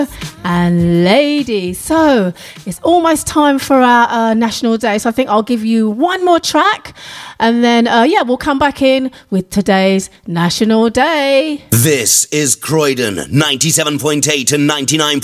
and ladies. So it's almost time for our National Day. So I think I'll give you one more track and then, we'll come back in with today's National Day. This is Croydon 97.8 and 99.